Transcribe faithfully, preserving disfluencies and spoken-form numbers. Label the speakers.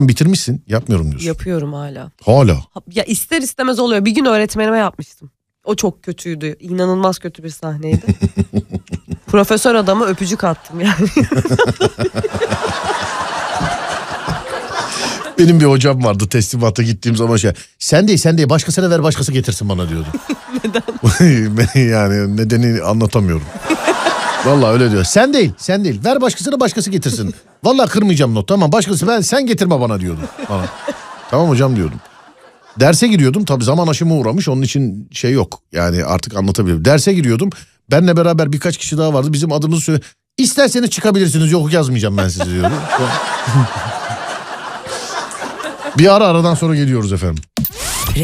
Speaker 1: Bitirmişsin, yapmıyorum diyorsun.
Speaker 2: Yapıyorum hala.
Speaker 1: Hala.
Speaker 2: Ya ister istemez oluyor. Bir gün öğretmenime yapmıştım. O çok kötüydü. İnanılmaz kötü bir sahneydi. Profesör adama öpücük attım yani.
Speaker 1: Benim bir hocam vardı, teslimata gittiğim zaman şey. Sen değil sen değil başkasına ver, başkası getirsin bana diyordu. Neden? Yani nedeni anlatamıyorum. Vallahi öyle diyor. Sen değil sen değil ver başkasına, başkası getirsin. Vallahi kırmayacağım not, tamam başkası, ben sen getirme bana diyordu. Bana. Tamam hocam diyordum. Derse giriyordum, tabii zaman aşımı uğramış, onun için şey yok. Yani artık anlatabilirim. Derse giriyordum. Benle beraber birkaç kişi daha vardı. Bizim adımızı söyle. İsterseniz çıkabilirsiniz, yok yazmayacağım ben sizi diyordu. Bir ara aradan sonra geliyoruz efendim.